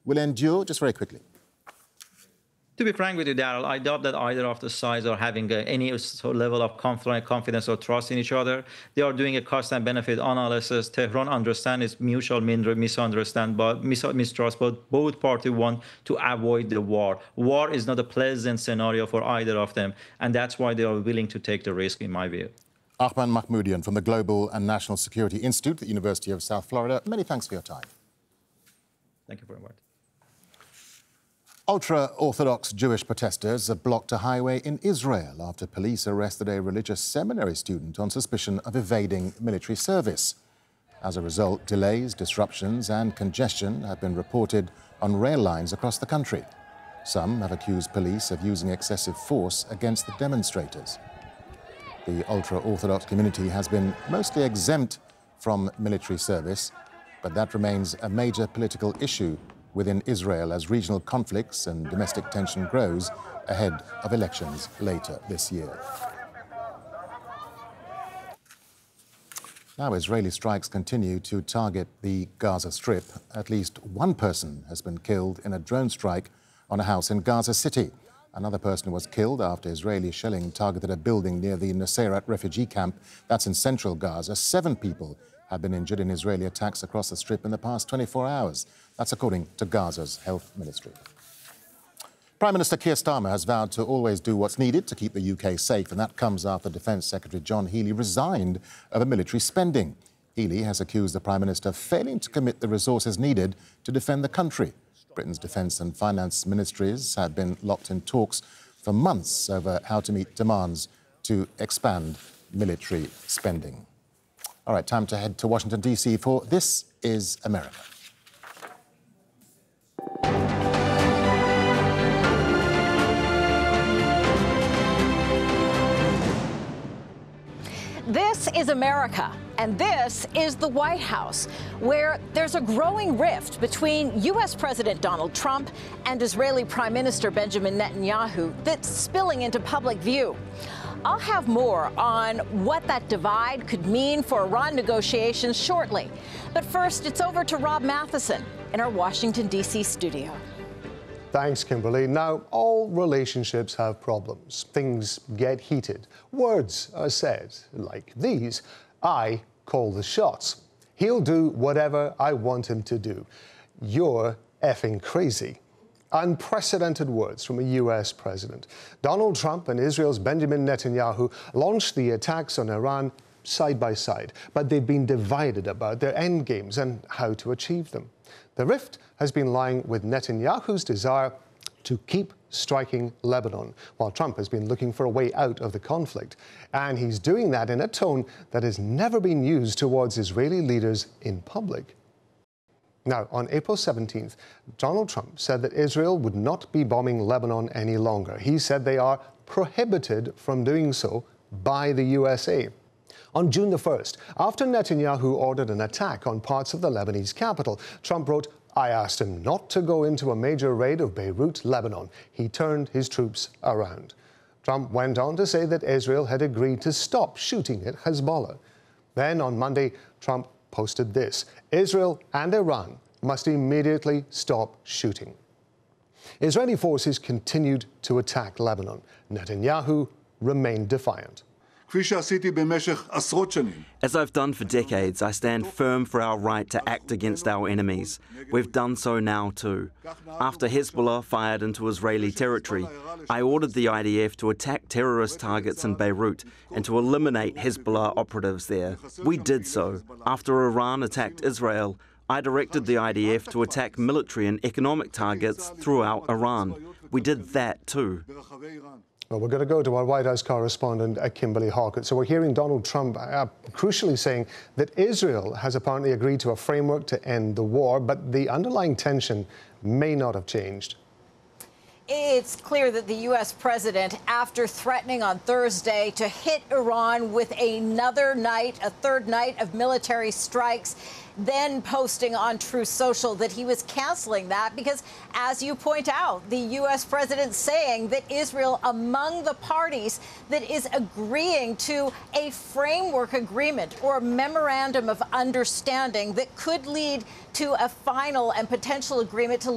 will endure? Just very quickly. To be frank with you, Daryl, I doubt that either of the sides are having any level of confidence or trust in each other. They are doing a cost and benefit analysis. Tehran understands its mutual mistrust, but both parties want to avoid the war. War is not a pleasant scenario for either of them, and that's why they are willing to take the risk, in my view. Ahmed Mahmoodian from the Global and National Security Institute at the University of South Florida. Many thanks for your time. Thank you very much. Ultra-Orthodox Jewish protesters have blocked a highway in Israel after police arrested a religious seminary student on suspicion of evading military service. As a result, delays, disruptions and congestion have been reported on rail lines across the country. Some have accused police of using excessive force against the demonstrators. The ultra-Orthodox community has been mostly exempt from military service, but that remains a major political issue within Israel as regional conflicts and domestic tension grows ahead of elections later this year. Now, Israeli strikes continue to target the Gaza Strip. At least one person has been killed in a drone strike on a house in Gaza City. Another person was killed after Israeli shelling targeted a building near the Nuseirat refugee camp. That's in central Gaza. 7 people have been injured in Israeli attacks across the Strip in the past 24 hours. That's according to Gaza's health ministry. Prime Minister Keir Starmer has vowed to always do what's needed to keep the UK safe, and that comes after Defence Secretary John Healey resigned over military spending. Healey has accused the Prime Minister of failing to commit the resources needed to defend the country. Britain's Defence and Finance ministries have been locked in talks for months over how to meet demands to expand military spending. All right, time to head to Washington, D.C. for This is America. This is America, and this is the White House, where there's a growing rift between U.S. President Donald Trump and Israeli Prime Minister Benjamin Netanyahu that's spilling into public view. I'll have more on what that divide could mean for Iran negotiations shortly. But first, it's over to Rob Matheson in our Washington, D.C. studio. Thanks, Kimberly. Now, all relationships have problems. Things get heated. Words are said, like these: I call the shots. He'll do whatever I want him to do. You're effing crazy. Unprecedented words from a U.S. president. Donald Trump and Israel's Benjamin Netanyahu launched the attacks on Iran side by side, but they've been divided about their end games and how to achieve them. The rift has been lying with Netanyahu's desire to keep striking Lebanon, while Trump has been looking for a way out of the conflict. And he's doing that in a tone that has never been used towards Israeli leaders in public. Now, on April 17th, Donald Trump said that Israel would not be bombing Lebanon any longer. He said they are prohibited from doing so by the USA. On June the 1st, after Netanyahu ordered an attack on parts of the Lebanese capital, Trump wrote, I asked him not to go into a major raid of Beirut, Lebanon. He turned his troops around. Trump went on to say that Israel had agreed to stop shooting at Hezbollah. Then on Monday, Trump posted this: Israel and Iran must immediately stop shooting. Israeli forces continued to attack Lebanon. Netanyahu remained defiant. As I've done for decades, I stand firm for our right to act against our enemies. We've done so now too. After Hezbollah fired into Israeli territory, I ordered the IDF to attack terrorist targets in Beirut and to eliminate Hezbollah operatives there. We did so. After Iran attacked Israel, I directed the IDF to attack military and economic targets throughout Iran. We did that too. Well, we're going to go to our White House correspondent, Kimberly Hawkett. So we're hearing Donald Trump crucially saying that Israel has apparently agreed to a framework to end the war, but the underlying tension may not have changed. It's clear that the U.S. president, after threatening on Thursday to hit Iran with another night, a third night of military strikes, then posting on Truth Social that he was canceling that because, as you point out, the U.S. president saying that Israel among the parties that is agreeing to a framework agreement or a memorandum of understanding that could lead to a final and potential agreement to